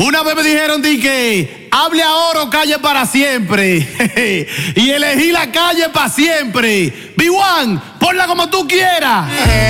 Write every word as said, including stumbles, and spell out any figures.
Una vez me dijeron di que hable ahora o calle para siempre. Y elegí la calle para siempre. B uno, ponla como tú quieras.